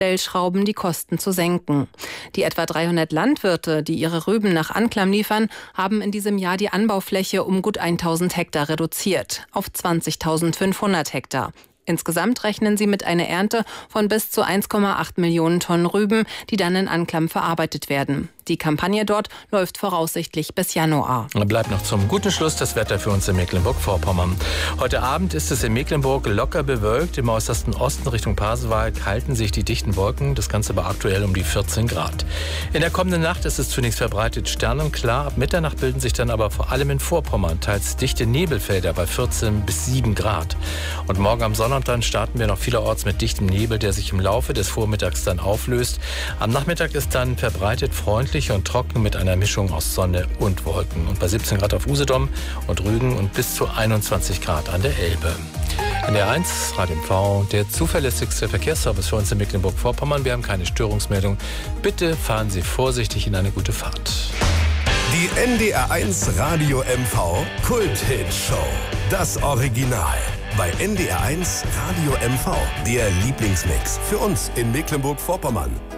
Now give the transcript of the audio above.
Stellschrauben, die Kosten zu senken. Die etwa 300 Landwirte, die ihre Rüben nach Anklam liefern, haben in diesem Jahr die Anbaufläche um gut 1000 Hektar reduziert auf 20.500 Hektar. Insgesamt rechnen sie mit einer Ernte von bis zu 1,8 Millionen Tonnen Rüben, die dann in Anklam verarbeitet werden. Die Kampagne dort läuft voraussichtlich bis Januar. Bleibt noch zum guten Schluss das Wetter für uns in Mecklenburg-Vorpommern. Heute Abend ist es in Mecklenburg locker bewölkt. Im äußersten Osten Richtung Pasewalk halten sich die dichten Wolken. Das Ganze aber aktuell um die 14 Grad. In der kommenden Nacht ist es zunächst verbreitet sternenklar. Ab Mitternacht bilden sich dann aber vor allem in Vorpommern teils dichte Nebelfelder bei 14 bis 7 Grad. Und morgen am Sonnabend starten wir noch vielerorts mit dichtem Nebel, der sich im Laufe des Vormittags dann auflöst. Am Nachmittag ist dann verbreitet freundlich und trocken mit einer Mischung aus Sonne und Wolken. Und bei 17 Grad auf Usedom und Rügen und bis zu 21 Grad an der Elbe. NDR 1, Radio MV, der zuverlässigste Verkehrsservice für uns in Mecklenburg-Vorpommern. Wir haben keine Störungsmeldung. Bitte fahren Sie vorsichtig in eine gute Fahrt. Die NDR 1 Radio MV Kult-Hit-Show. Das Original. Bei NDR 1 Radio MV. Der Lieblingsmix für uns in Mecklenburg-Vorpommern.